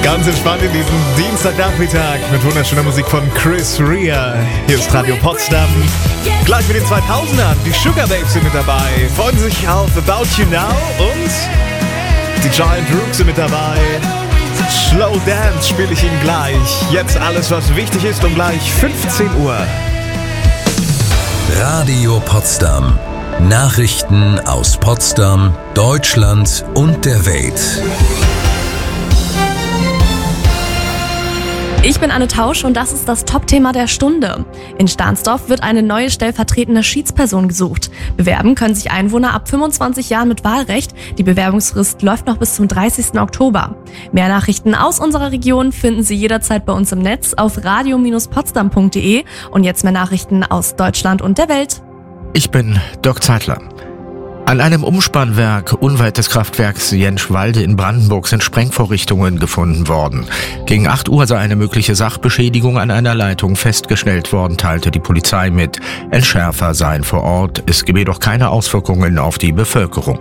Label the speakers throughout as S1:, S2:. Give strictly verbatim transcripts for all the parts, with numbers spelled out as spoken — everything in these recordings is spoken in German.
S1: Ganz entspannt in diesem Dienstagnachmittag mit wunderschöner Musik von Chris Rea. Hier ist Radio Potsdam. Gleich mit den zweitausendern. Die Sugar Babes sind mit dabei. Freuen sich auf About You Now und die Giant Rooks sind mit dabei. Slow Dance spiele ich Ihnen gleich. Jetzt alles, was wichtig ist, um gleich fünfzehn Uhr.
S2: Radio Potsdam. Nachrichten aus Potsdam, Deutschland und der Welt.
S3: Ich bin Anne Tausch und das ist das Top-Thema der Stunde. In Stahnsdorf wird eine neue stellvertretende Schiedsperson gesucht. Bewerben können sich Einwohner ab fünfundzwanzig Jahren mit Wahlrecht. Die Bewerbungsfrist läuft noch bis zum dreißigsten Oktober. Mehr Nachrichten aus unserer Region finden Sie jederzeit bei uns im Netz auf radio Bindestrich potsdam punkt de. Und jetzt mehr Nachrichten aus Deutschland und der Welt.
S4: Ich bin Dirk Zeitler. An einem Umspannwerk unweit des Kraftwerks Jenschwalde in Brandenburg sind Sprengvorrichtungen gefunden worden. Gegen acht Uhr sei eine mögliche Sachbeschädigung an einer Leitung festgestellt worden, teilte die Polizei mit. Entschärfer seien vor Ort, es gebe jedoch keine Auswirkungen auf die Bevölkerung.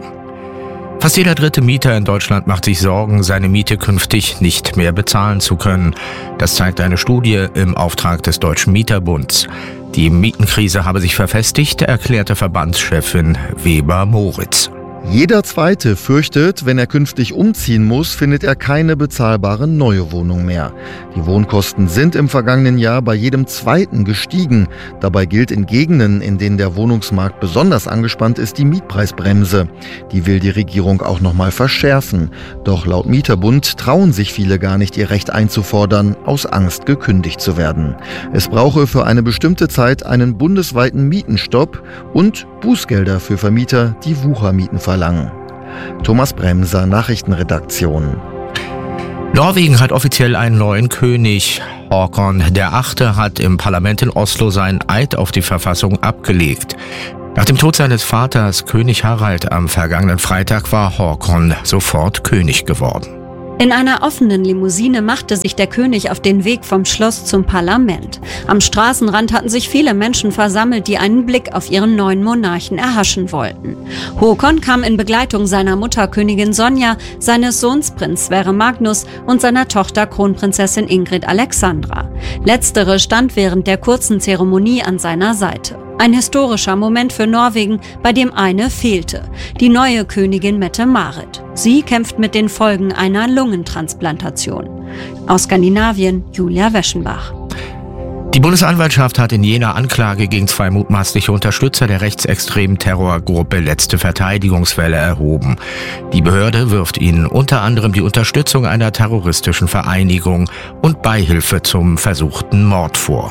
S4: Fast jeder dritte Mieter in Deutschland macht sich Sorgen, seine Miete künftig nicht mehr bezahlen zu können. Das zeigt eine Studie im Auftrag des Deutschen Mieterbunds. Die Mietenkrise habe sich verfestigt, erklärte Verbandschefin Weber-Moritz.
S5: Jeder Zweite fürchtet, wenn er künftig umziehen muss, findet er keine bezahlbare neue Wohnung mehr. Die Wohnkosten sind im vergangenen Jahr bei jedem Zweiten gestiegen. Dabei gilt in Gegenden, in denen der Wohnungsmarkt besonders angespannt ist, die Mietpreisbremse. Die will die Regierung auch nochmal verschärfen. Doch laut Mieterbund trauen sich viele gar nicht, ihr Recht einzufordern, aus Angst gekündigt zu werden. Es brauche für eine bestimmte Zeit einen bundesweiten Mietenstopp und Bußgelder für Vermieter, die Wuchermieten verlangen. Thomas Bremser, Nachrichtenredaktion.
S4: Norwegen hat offiziell einen neuen König. Håkon der Achte hat im Parlament in Oslo seinen Eid auf die Verfassung abgelegt. Nach dem Tod seines Vaters, König Harald, am vergangenen Freitag war Håkon sofort König geworden.
S6: In einer offenen Limousine machte sich der König auf den Weg vom Schloss zum Parlament. Am Straßenrand hatten sich viele Menschen versammelt, die einen Blick auf ihren neuen Monarchen erhaschen wollten. Håkon kam in Begleitung seiner Mutter Königin Sonja, seines Sohns Prinz Sverre Magnus und seiner Tochter Kronprinzessin Ingrid Alexandra. Letztere stand während der kurzen Zeremonie an seiner Seite. Ein historischer Moment für Norwegen, bei dem eine fehlte: die neue Königin Mette-Marit. Sie kämpft mit den Folgen einer Lungentransplantation. Aus Skandinavien, Julia Weschenbach.
S4: Die Bundesanwaltschaft hat in jener Anklage gegen zwei mutmaßliche Unterstützer der rechtsextremen Terrorgruppe Letzte Verteidigungswelle erhoben. Die Behörde wirft ihnen unter anderem die Unterstützung einer terroristischen Vereinigung und Beihilfe zum versuchten Mord vor.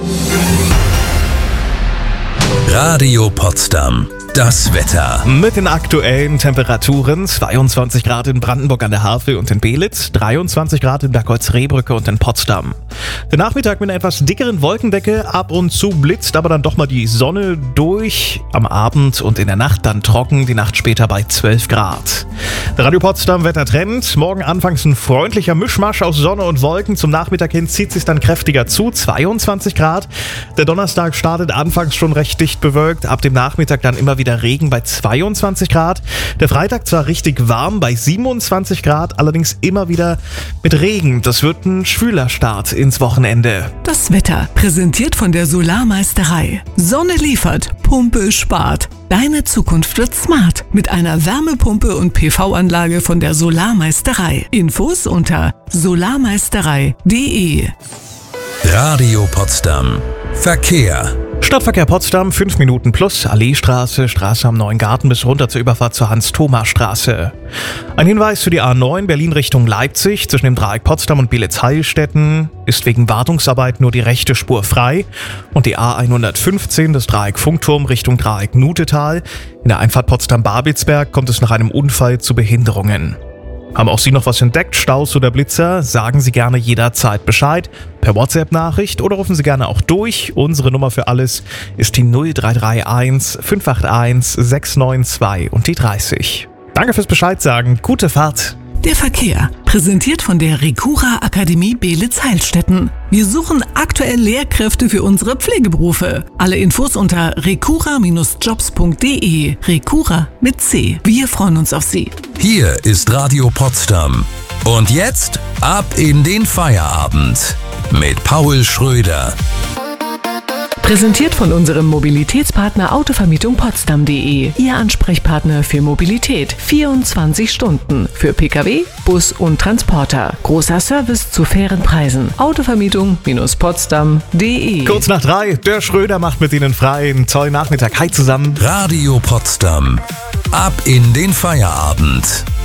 S2: Radio Potsdam. Das Wetter.
S1: Mit den aktuellen Temperaturen: zweiundzwanzig Grad in Brandenburg an der Havel und in Belitz, dreiundzwanzig Grad in Bergholz-Rehbrücke und in Potsdam. Der Nachmittag mit einer etwas dickeren Wolkendecke, ab und zu blitzt aber dann doch mal die Sonne durch. Am Abend und in der Nacht dann trocken, die Nacht später bei zwölf Grad. Der Radio Potsdam Wettertrend: morgen anfangs ein freundlicher Mischmasch aus Sonne und Wolken, zum Nachmittag hin zieht sich dann kräftiger zu, zweiundzwanzig Grad. Der Donnerstag startet anfangs schon recht dicht bewölkt, ab dem Nachmittag dann immer wieder wieder Regen bei zweiundzwanzig Grad. Der Freitag zwar richtig warm bei siebenundzwanzig Grad, allerdings immer wieder mit Regen. Das wird ein schwüler Start ins Wochenende.
S7: Das Wetter präsentiert von der Solarmeisterei. Sonne liefert, Pumpe spart. Deine Zukunft wird smart mit einer Wärmepumpe und P V-Anlage von der Solarmeisterei. Infos unter solarmeisterei punkt de.
S2: Radio Potsdam. Verkehr.
S1: Stadtverkehr Potsdam, fünf Minuten plus, Alleestraße, Straße am Neuen Garten bis runter zur Überfahrt zur Hans-Thoma-Straße. Ein Hinweis für die A neun Berlin Richtung Leipzig zwischen dem Dreieck Potsdam und Belitz-Heilstätten ist wegen Wartungsarbeit nur die rechte Spur frei und die A hundertfünfzehn, das Dreieck Funkturm Richtung Dreieck Nutetal. In der Einfahrt Potsdam-Babelsberg kommt es nach einem Unfall zu Behinderungen. Haben auch Sie noch was entdeckt, Staus oder Blitzer? Sagen Sie gerne jederzeit Bescheid, per WhatsApp-Nachricht oder rufen Sie gerne auch durch. Unsere Nummer für alles ist die null drei drei eins fünf acht eins sechs neun zwei und die dreißig. Danke fürs Bescheid sagen, gute Fahrt.
S7: Der Verkehr, präsentiert von der Recura Akademie Belitz-Heilstätten. Wir suchen aktuell Lehrkräfte für unsere Pflegeberufe. Alle Infos unter recura Bindestrich jobs punkt de. Recura mit C. Wir freuen uns auf Sie.
S2: Hier ist Radio Potsdam. Und jetzt ab in den Feierabend mit Paul Schröder.
S7: Präsentiert von unserem Mobilitätspartner Autovermietung Potsdam punkt de. Ihr Ansprechpartner für Mobilität. vierundzwanzig Stunden. Für Pkw, Bus und Transporter. Großer Service zu fairen Preisen. Autovermietung Potsdam punkt de.
S1: Kurz nach drei, der Schröder macht mit Ihnen frei. Einen tollen Nachmittag. Hi zusammen.
S2: Radio Potsdam. Ab in den Feierabend.